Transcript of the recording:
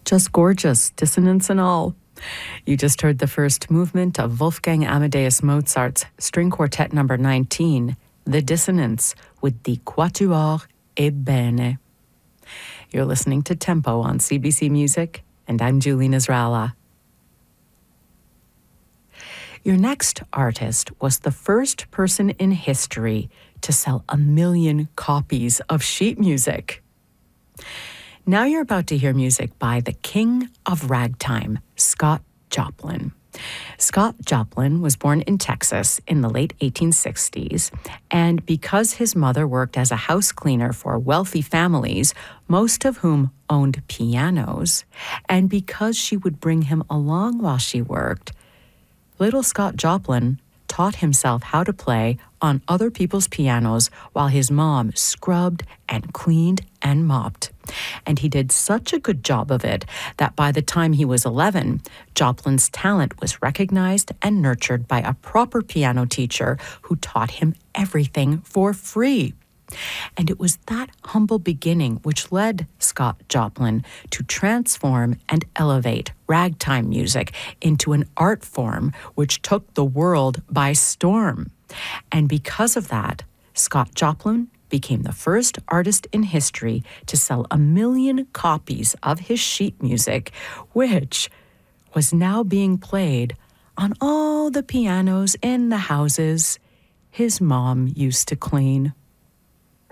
Just gorgeous, dissonance and all. You just heard the first movement of Wolfgang Amadeus Mozart's String Quartet number 19, The Dissonance, with the Quatuor Ebbene. You're listening to Tempo on CBC Music, and I'm Julie Nasrallah. Your next artist was the first person in history to sell 1 million copies of sheet music. Now you're about to hear music by the king of ragtime, Scott Joplin. Scott Joplin was born in Texas in the late 1860s, and because his mother worked as a house cleaner for wealthy families, most of whom owned pianos, and because she would bring him along while she worked, little Scott Joplin taught himself how to play on other people's pianos while his mom scrubbed and cleaned and mopped. And he did such a good job of it that by the time he was 11, Joplin's talent was recognized and nurtured by a proper piano teacher who taught him everything for free. And it was that humble beginning which led Scott Joplin to transform and elevate ragtime music into an art form which took the world by storm. And because of that, Scott Joplin became the first artist in history to sell 1 million copies of his sheet music, which was now being played on all the pianos in the houses his mom used to clean.